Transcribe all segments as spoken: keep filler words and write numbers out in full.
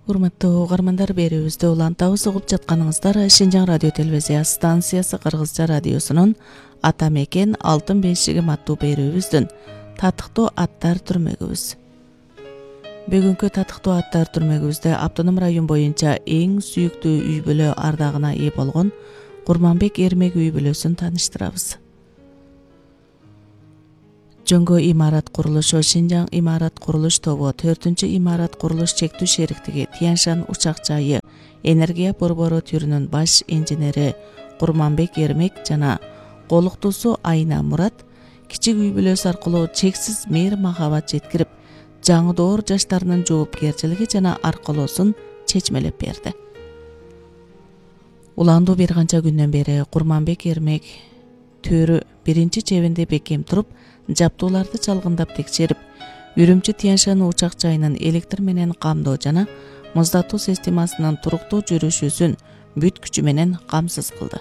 Урматтуу угармандар, берүүбүздө улантабыз угуп жатканыңыздар Шинжаң радио телевизия станциясы Кыргызча радиосунун Ата мекен алтын бешигим аттуу берүүбүздүн татыктуу аттар түрмөгүбүз. Бүгүнкү татыктуу аттар түрмөгүбүздө автоном район боюнча эң сүйүктүү үй бүлө ардагына ээ болгон Курманбек Эрмек үй бүлөсүн тааныштырабыз. Жоңго имарат курулушу Шинжаң имарат курулуш тобу төртүнчү имарат курулуш чектүү шериктиги Тяньшан учак жайы энергия борбору түрүнүн баш инженери Курманбек Эрмек жана колуктуусу Айна Мурат кичик үй бүлөсү аркылуу чексиз мейир махабат жеткирип, жаңы доор жаштарынын жоопкерчилиги жана аркылоосун чечмелеп берди. Уландуу бир канча күндөн бери Курманбек Эрмек төрү биринчи чебинде бекем туруп, жаптууларды чалгындап текшерип, Үрүмчү Тяньшан учак жайынын электр менен камдоо жана муздатуу системасынын туруктуу жүрүшүсүн бүт күчү менен камсыз кылды.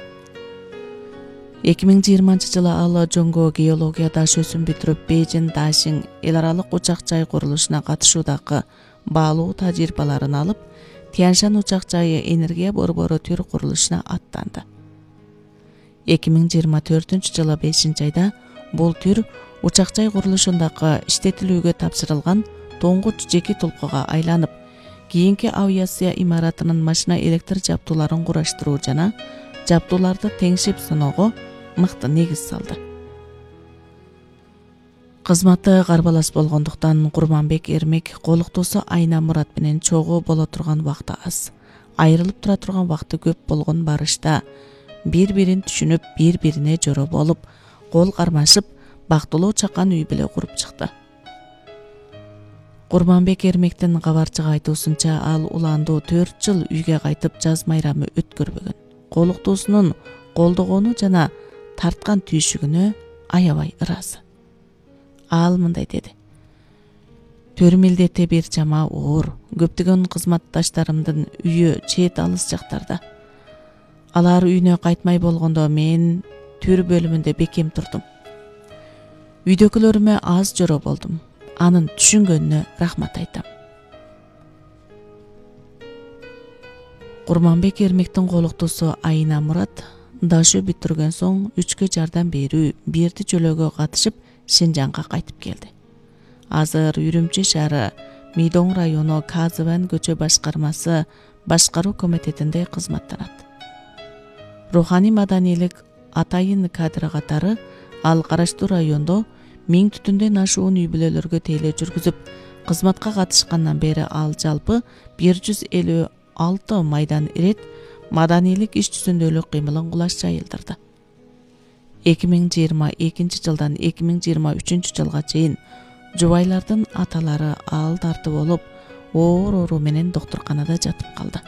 эки миң жыйырманчы жылы ал жоңго геология даш өсүм бүтүрүп, Бейжин Дашиң эл аралык учак жай курулушуна катышуудагы баалуу тажрыйбаларын алып, Тяньшан учак жайы энергия борбору төр курулушуна аттанды. эки миң жыйырма төртүнчү жылы бешинчи айда бул түр учак жай курулушундагы иштетилүүгө тапшырылган тоңгуч жеке толкуга айланып, кийинки авиация имаратынын машина электр жаптууларын кураштыруу жана жаптууларды теңшип сыноого мыкты негиз салды. Кызматы карбалас болгондуктан Курманбек Эрмек колуктуусу Айна Мурат менен чогуу боло турган убакты аз, айрылып тура турган убакты көп болгон барышта бири-бирин түшүнүп, бири-бирине жоро болуп, кол кармашып, бактылуу чакан үй бүлө куруп чыкты. Курманбек Эрмектин кабарчыга айтуусунча, ал уландуу төрт жыл үйгө кайтып жаз майрамы өткөрбөгөн. Колуктуусунун колдогону жана тарткан түйшүгүнө аябай ыраазы. Ал мындай деди: Төр милдети бир чама оор, көптөгөн кызматташтарымдын үйү чет алыс жактарда. Алар үйүнө кайтмай болгондо мен төр бөлүмүндө бекем турдум. Үйдөгүлөрүмө аз жоро болдум. Анын түшүнгөнүнө рахмат айтам. Курманбек Эрмектин колуктуусу Айна Мурат дашы бүтүргөн соң үчкө жардам берүү, бирди жөлөгө катышып Шинжаңга кайтып келди. Азыр Үрүмчү шаары Мийдоң району Казыбан көчө башкармасы башкаруу комитетинде кызматтанат. Руханий маданийлик атайын кадр катары ал караштуу райондо миң түтүндөн ашуун үй бүлөлөргө тейлөө жүргүзүп, кызматка катышкандан бери ал жалпы бир жүз элүү алты майдан ирет маданийлик иш жүзүндөлүк кыймылын кулаш жайылдырды. эки миң жыйырма экинчи жылдан эки миң жыйырма үчүнчү жылга чейин жубайлардын аталары ал тартып болуп, оор оору менен доктурканада жатып калды.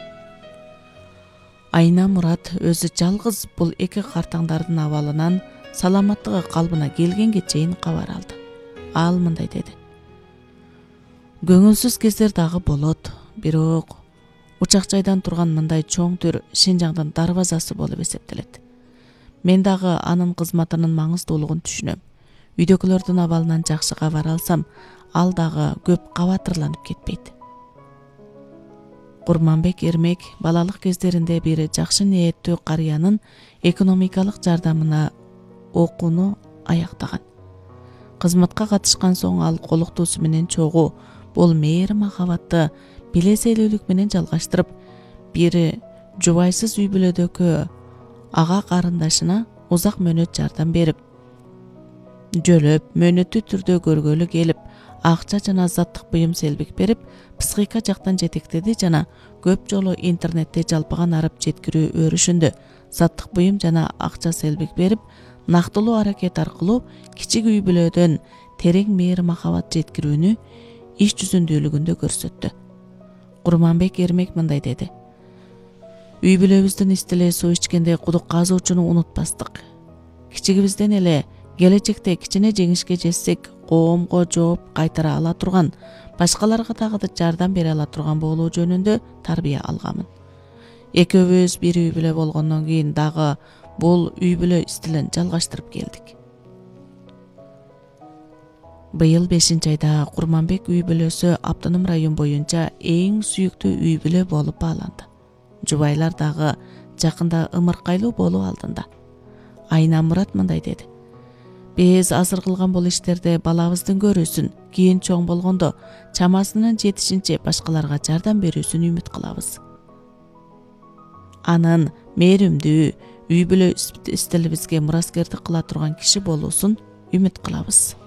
Айна Мурат өзү жалгыз бул эки картаңдардын абалынан, саламаттыгы калбына келгенге чейин кабар алды. Ал мындай деди: Көңүлсүз кездер дагы болот, бирок учак жайдан турган мындай чоң төр Шинжаңдын дарбазасы болуп эсептелет. Мен дагы анын кызматынын маңыздуулугун түшүнөм. Үйдөгүлөрдүн абалынан жакшы кабар алсам, ал дагы көп кабатырланып кетпейт. Курманбек Эрмек балалык кездеринде бир жакшы ниеттүү карыянын экономикалык жардамына окууну аяктаган. Кызматка катышкан соң ал колуктуусу менен чогуу бул мейир махабатты билеселүүлүк менен жалгаштырып, бир жубайсыз үй бүлөдөгү ага карындашына узак мөөнөт жардам берип, жөлөп, мөөнөттүү түрдө көргөлү келип, акча жана заттык буюм селбик берип, психика жактан жетектеди жана көп жолу интернетте жалпыган арып жеткирүү өрүшүндө заттык буюм жана акча селбик берип, нактылуу аракет аркылуу кичик үй бүлөдөн терең мейир махабат жеткирүүнү иш жүзүндүүлүгүндө көрсөттү. Курманбек Эрмек мындай деди: Үй бүлөбүздүн истеле суу ичкенде кудук казуучуну унутпастык. Кичигибизден эле келечекте кичине жеңишке жетсек, коомго жооп кайтара ала турган, башкаларга дагы да жардам бере ала турган болуу жөнүндө тарбия алганмын. Экөөбүз бир үй бүлө болгондон кийин дагы бул үй бүлө стилин жалгаштырып келдик. Быйыл бешинчи айда Курманбек үй бүлөсү Автоном район боюнча эң сүйүктүү үй бүлө болуп бааланды. Жубайлар дагы жакында ымыркайлуу болуу алдында. Айна Мурат мындай деди: Биз азыр кылган бул иштерде балабыздын көрүүсүн, кийин чоң болгондо чамасынын жетишинче башкаларга жардам берүүсүн үмүт кылабыз. Анын мээримдүү үй бүлө стилибизге мураскердик кыла турган киши болуусун үмүт кылабыз.